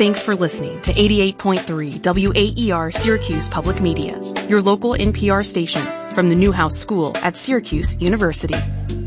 Thanks for listening to 88.3 WAER Syracuse Public Media, your local NPR station from the Newhouse School at Syracuse University.